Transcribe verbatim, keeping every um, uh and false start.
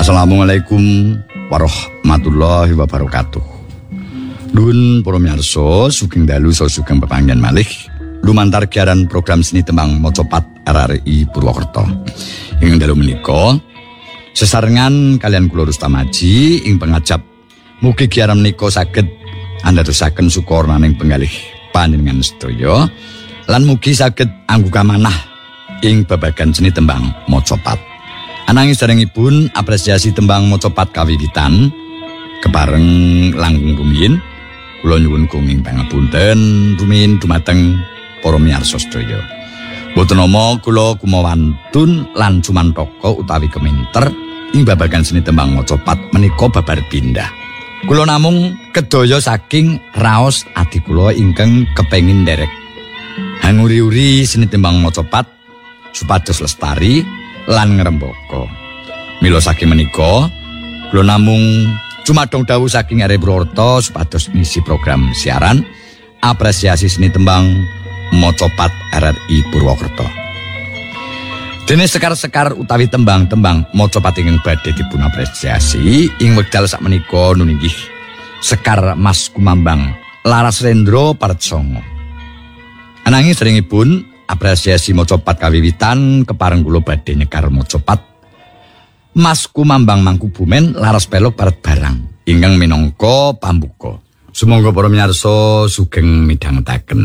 Assalamualaikum warahmatullahi wabarakatuh. Nuwun para miyarsa, sugeng dalu saha sugeng pepanggen malih lumantar giaran program seni tembang Mocopat R R I Purwokerto. Ing dalu menika sesarengan kalian kula Rustamaji ing pengajap mugi giaran menika saged andadosaken sukornaning penggalih panjenengan sedaya lan mugi saged angguka manah ing babagan seni tembang Mocopat. Ananging sarengipun apresiasi tembang Mocopat kawiwitan kepareng langkung rumiyin kula nyuwun gunging pangapunten rumiyin dumateng para miyarsa sedaya. Boten nama kula kumawantun lan cumantaka utawi keminter ing babagan seni tembang Mocopat menika babar pindah. Kula namung kedaya saking raos ati kula ingkang kepengin nderek hanguri-uri seni tembang Mocopat supados lestari lan ngrembaka. Mila saking menika kula namung cumadong dawuh saking R R I Purwokerto supados ngisi program siaran apresiasi seni tembang Mocopat R R I Purwokerto. Dene sekar-sekar utawi tembang-tembang Mocopat ingkang badhe dipun apresiasi ing wekdal sakmenika nuninggih Sekar Mas Kumambang Laras Rendra Partsongo. Ananging seringipun apresiasi Mocopat kawiwitan kepareng kula badhe nyekar Mocopat Mas Kumambang Mangkubumen Laras Pelok Paret Barang ingkang minangka pambuka. Sumangga para miyarsa sugeng midhangetaken.